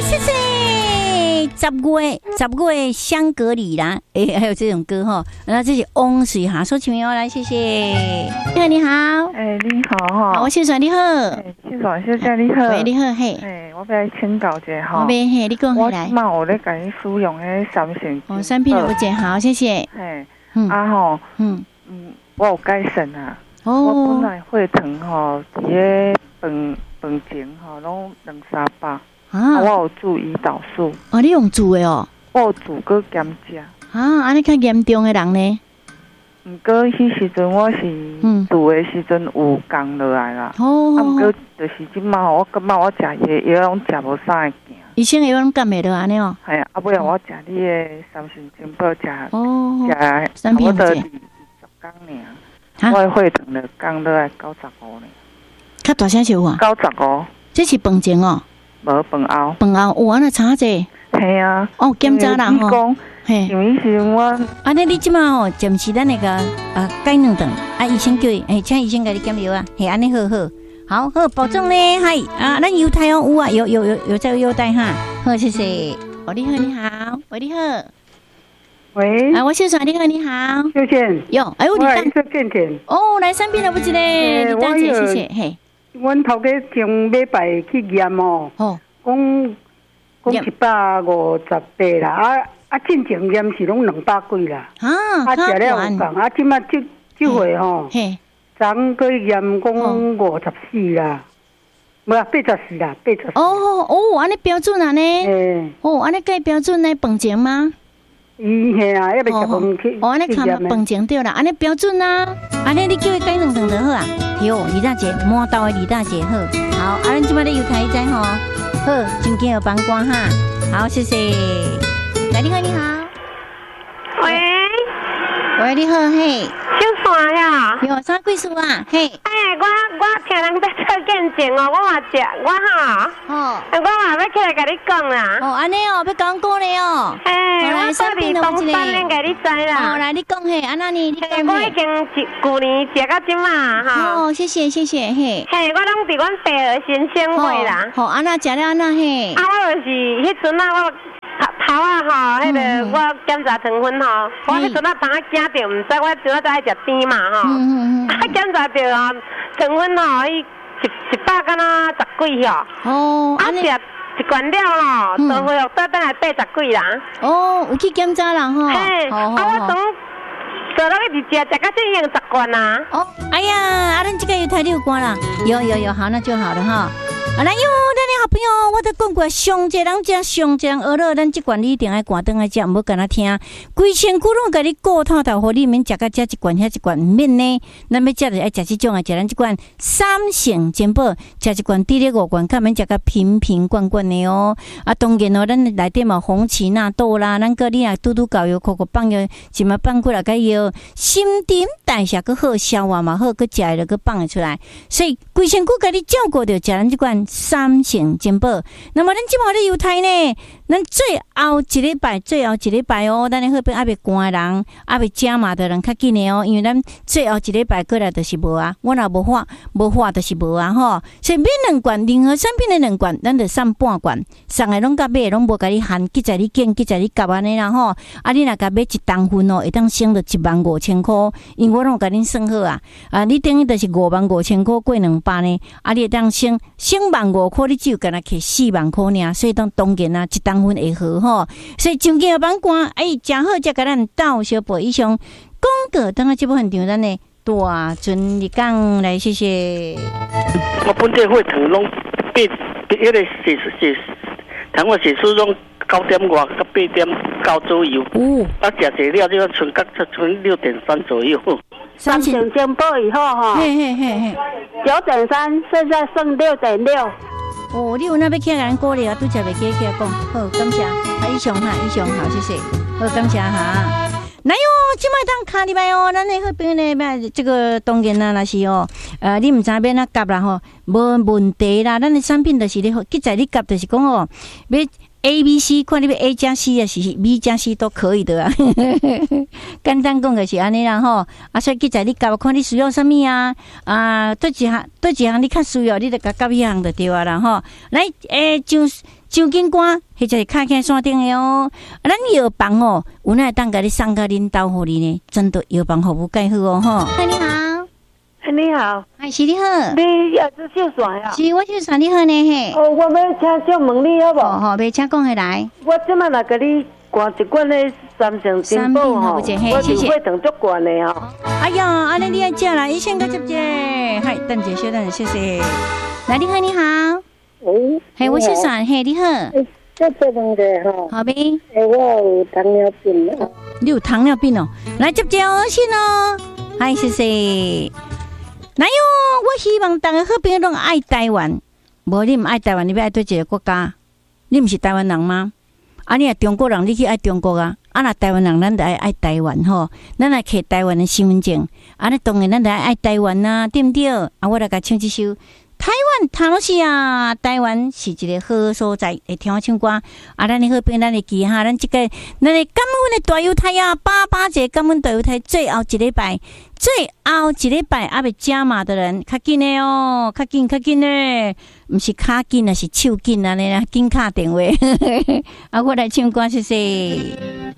谢谢。十月香格里拉，还有这种歌哈，那这是翁水哈，说起名来，谢谢。你好， 你好哈， 我先生你好， 先生小姐你好， 喂你好嘿， 我要来请教一下哈， 你讲起来， 我嘛有咧甲你使用迄三线， 三片不解好，谢谢。 我有改善啊，我本来血糖吼，伫个饭前吼，拢200-300。我有注胰岛素。 你用煮的哦？ 我有煮过减食。 安尼较严重的人呢？ 毋过迄时阵我是煮的时阵有降落来啦。毋过就是即马我感觉我食药拢食无啥会惊。 医生药拢降袂落安尼哦？ 系啊，尾后我食你的三线金宝食三片不解。 20天尔，我的血糖就降落来95呢。 较大声说话。 95。 这是饭前哦？ 无饭后， 安尼差者， 系啊， 检查人吼， 嘿，因为是我， 安尼你即马吼，暂时咱那个改两顿，医生叫伊，请医生给你减药啊，嘿，安尼好，保重呢，嗨，咱犹太哦，有啊，有在优待哈，好，谢谢，你好，喂，你好， 喂， 我秀传你好， 秀健， 我来这健健， 来三遍了不记得，李大姐，谢谢，嘿。 阮头家上礼拜去验哦，讲158啦，进前验是拢200几啦，食了有降，即马即回吼，昨个验讲54啦，无啊84啦，84。 安尼标准啊呢？安尼计标准呢？饭前吗？ 嘿啊，要袂食饭去。 安尼看饭前对啦，安尼标准啊，安尼你叫伊改两顿就好啊。李大姐，满道的李大姐好，咱即摆咧犹太仔吼，好，真紧有帮光哈，好，谢谢。你好，喂，你好，嘿， 小山呀， 有啥贵数啊？嘿， 我听人在做见证哦，我嘛食，我嘛要起来甲你讲啦。 安尼哦，要讲过咧哦。 我到底东山恁甲你知啦。 来你讲嘿，安那你讲嘿。 我已经去年食到即马哈。 谢谢嘿。 我拢伫阮爸儿先生会啦。 安那食了安那嘿。 我就是迄阵我。头迄个我检查糖分我迄阵当惊着，毋知我阵在爱食甜嘛检查着糖分伊100敢若10几食一罐了就恢复倒来80几啦。 有去检查啦吼。 我从做到一直食到现在10罐啦。 哎呀，咱这个有太六罐啦，有，好，那就好了哈。咱好朋友，我都讲过，上一个人食，上一个人学了，咱这罐你一定爱赶灯来食，唔好跟他听。规身躯拢甲你顾透透，互你免食到这一罐，遐一罐唔免呢。咱要食就爱食这种啊，食咱这罐3成珍宝，食一罐第5罐，较免食到瓶罐的哦。当然哦，咱内底嘛红旗纳豆啦，咱个你若拄搞药，口放药，一嘛放过来个药，心顶代谢个好，消化嘛好，个食了个放出来，所以规身躯甲你照顾着，食咱这罐3成珍宝。那么咱即马咧犹太呢，咱最后一礼拜哦，咱咧好边未寒的人，未加码的人较紧的哦，因为咱最后一礼拜过来就是无啊，我若无化就是无啊吼。所以买2罐，任何产品的2罐，咱就送半罐，送的拢甲买的拢无甲你限，记在你拣，记在你夹安尼啦吼。你若甲买1担份哦，会当省到15000块，因为我拢甲恁算好啊。你等于就是55000块过200呢，你会当省15000块，你只有敢若摕40000块尔，所以当然1担份会好吼。所以上紧帮关，真好，才甲咱斗小报以上广告，等下这部分场咱的大尊你讲来，谢谢。 我本地血糖拢迄个糖我血数拢9.5到8.9左右。食济了，就剩6.3左右。 3成珍宝以后9.3，现在剩6.6。 你有那要起来咱鼓励啊，拄则袂记起来讲，好，感谢，以上好，谢谢，好，感谢哈。来哟，即摆当卡礼拜哦，咱的好朋友呢，这个当然啦，若是哦，你唔知要哪夹啦吼，无问题啦。咱的产品就是咧，记在你夹就是讲哦，要 ABC， 看你要 A 加 C 还是 B 加 C 都可以的啊。简单讲就是安尼啦吼。所以记在你甲看你需要什么啊？对一项你较需要，你就甲迄项就对啊啦吼。来，上警官，或者是卡起山顶的哦。咱药房哦，有哪会当甲你送到恁兜互你呢？真的药房服务介好哦吼。嗨，你好。 你好， 是你好， 你也是秀耍呀？ 是我秀耍，你好呢嘿。 我要请教问你好不？ 好，别请讲起来。 我即摆来甲你灌一罐的三成珍宝吼，我是会等足罐的吼。 哎呀，安尼你爱食啦，医生个接接，嗨，等一下，稍等，谢谢。来，你好，你好。嘿，我秀耍，嘿，你好。 这问题吼。 好呗。 我有糖尿病哦。 你有糖尿病哦？来接接我先哦。嗨，谢谢。哪有？我希望大家好朋友拢爱台湾。无你唔爱台湾，你要爱对一个国家？你唔是台湾人吗？你若中国人，你去爱中国啊？若台湾人，咱就爱台湾吼。咱来摕台湾的身份证。那当然咱就爱台湾啊，对不对？我来甲唱一首。台湾唐是啊，台湾是一个好所在，会听我唱歌。咱的好朋友，咱会记哈，咱的感恩的大犹太啊，88节感恩大犹太，最后一礼拜，要加码的人，较紧的哦，较紧的，不是卡紧啊，是手紧啊，你紧卡电话。我来唱歌，谢谢。